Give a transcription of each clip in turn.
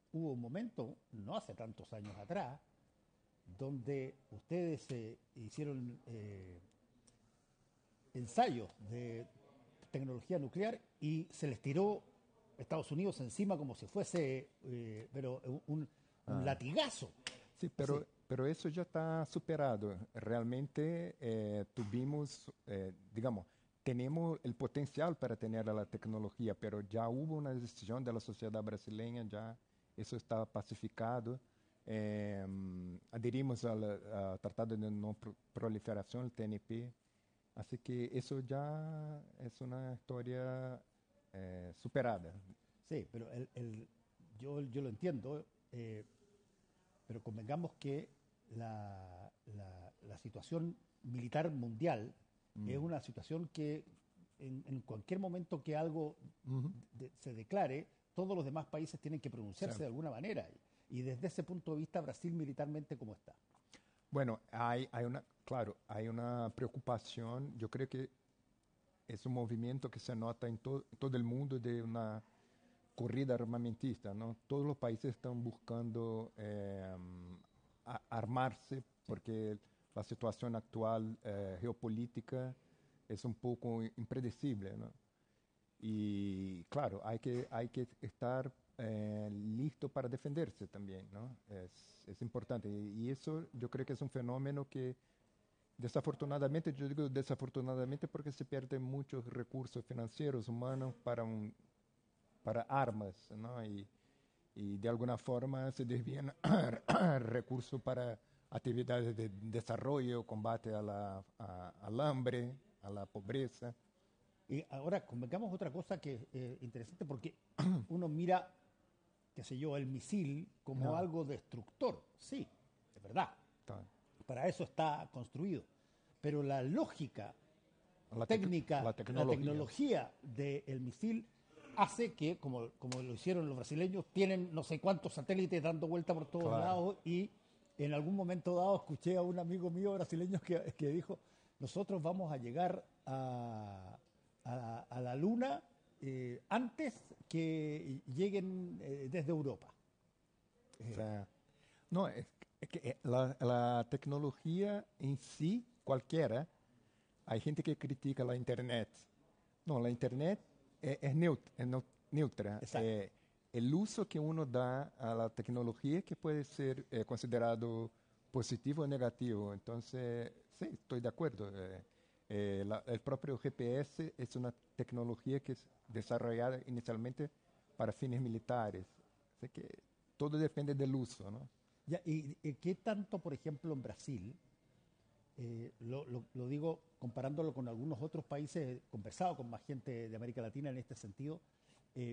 hubo un momento, no hace tantos años atrás, donde ustedes hicieron ensayos de tecnología nuclear y se les tiró Estados Unidos encima como si fuese pero un Ah, latigazo. sí, Así, pero eso ya está superado. Realmente tuvimos, digamos, tenemos el potencial para tener la tecnología, pero ya hubo una decisión de la sociedad brasileña, ya eso está pacificado. Adherimos al Tratado de No Proliferación, el TNP, así que eso ya es una historia superada. sí, pero yo lo entiendo, pero convengamos que la situación militar mundial es Mm. una situación que en cualquier momento que algo Ujú. se declare, todos los demás países tienen que pronunciarse de Certo. alguna manera. Y desde ese punto de vista, Brasil militarmente, ¿cómo está? Bueno, hay una, claro, hay una preocupación. Yo creo que es un movimiento que se nota en todo el mundo de una corrida armamentista, ¿no? Todos los países están buscando armarse porque la situación actual geopolítica es un poco impredecible, ¿no? Y claro, hay que estar listo para defenderse también, ¿no? Es importante. Y eso yo creo que es un fenómeno que desafortunadamente, yo digo desafortunadamente porque se pierden muchos recursos financieros, humanos para armas, ¿no? Y de alguna forma se desvían recursos para actividades de desarrollo, combate al hambre, a la pobreza. Y ahora convengamos otra cosa que es interesante porque uno mira, qué sé yo, el misil como No, algo destructor. Sí, es verdad. tá. Para eso está construido. Pero la lógica La técnica, la tecnología. tecnología del misil hace que, como lo hicieron los brasileños, tienen no sé cuántos satélites dando vuelta por todos Claro. lados y en algún momento dado escuché a un amigo mío brasileño que dijo, nosotros vamos a llegar a la luna antes que lleguen desde Europa. O sea, no, es que la tecnología en sí, cualquiera, hay gente que critica la Internet. No, la Internet es neutra. Exacto. El uso que uno da a la tecnología que puede ser considerado positivo o negativo. Entonces, sí, estoy de acuerdo. El propio GPS es una tecnología que es desarrollada inicialmente para fines militares. Así que todo depende del uso, ¿no? Ya, y qué tanto, por ejemplo, en Brasil, lo digo comparándolo con algunos otros países, he conversado con más gente de América Latina en este sentido, eh,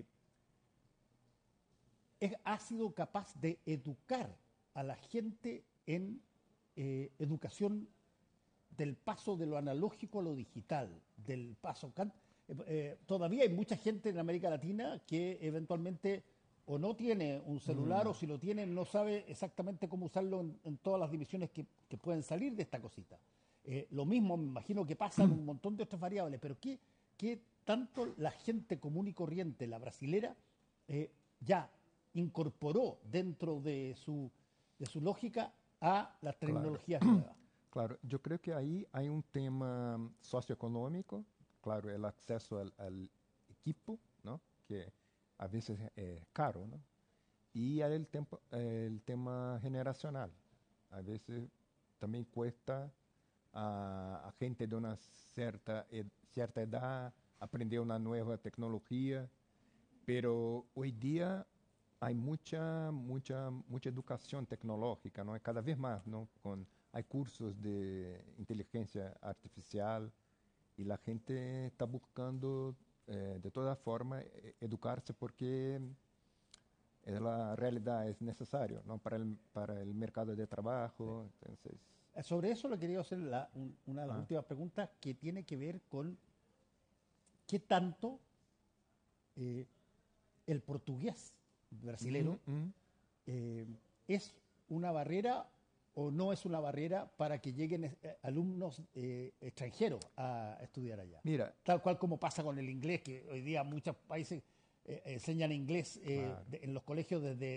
ha sido capaz de educar a la gente en educación del paso de lo analógico a lo digital, del paso. Todavía hay mucha gente en América Latina que eventualmente o no tiene un celular o Mm, si lo tiene no sabe exactamente cómo usarlo en todas las divisiones que pueden salir de esta cosita. Lo mismo me imagino que pasa en un montón de otras variables, pero ¿qué tanto la gente común y corriente, la brasilera, ya incorporó dentro de su lógica a las claro. tecnologías nuevas? Claro, yo creo que ahí hay un tema socioeconómico, claro, el acceso al equipo, ¿no? Que a veces es caro, ¿no? Y hay el tema generacional. A veces también cuesta a gente de una cierta edad aprender una nueva tecnología, pero hoy día hay mucha educación tecnológica, ¿no? Cada vez más, ¿no? Hay cursos de inteligencia artificial y la gente está buscando de todas formas educarse porque es la realidad, es necesario, ¿no? Para el mercado de Sí. trabajo. Entonces, Sobre eso le quería hacer una de las ah, últimas preguntas que tiene que ver con qué tanto eh, el portugués brasilero mm. eh, es una barrera o no es una barrera para que lleguen alumnos extranjeros a estudiar allá. Mira, Tal cual como pasa con el inglés, que hoy día muchos países enseñan inglés claro. en los colegios desde